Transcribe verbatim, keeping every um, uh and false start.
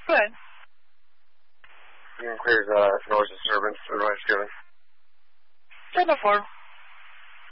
Good. You can clear the noise disturbance advice given. Said before.